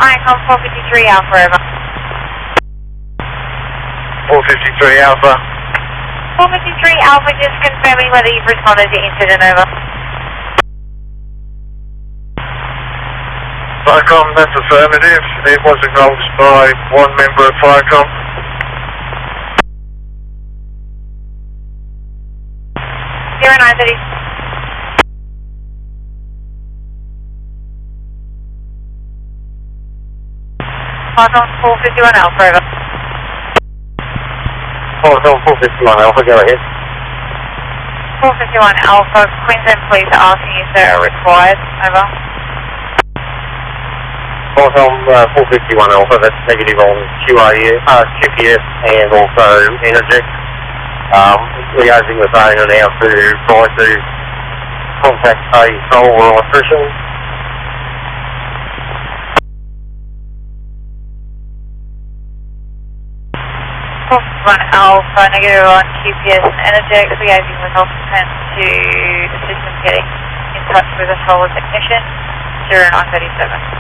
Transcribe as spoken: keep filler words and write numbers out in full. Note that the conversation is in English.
Icon four fifty-three Alpha, over. four fifty-three Alpha. four fifty-three Alpha, just confirming whether you've responded to incident, over. FIRECOM, that's affirmative. It was acknowledged by one member of FIRECOM. zero nine thirty. FIRECOM four fifty-one Alpha, over. FIRECOM four fifty-one Alpha, go ahead. four fifty-one Alpha, Queensland Police are asking if they are required, over. FIRECOM uh, four fifty-one Alpha, that's negative on Q R U, uh, Q P S and also Energex. Um, liaising with A now to try to contact a sole or electrician. four fifty-one Alpha, negative on Q P S and Energex, liaising with health defense to assist in getting in touch with a solar technician, zero nine thirty-seven.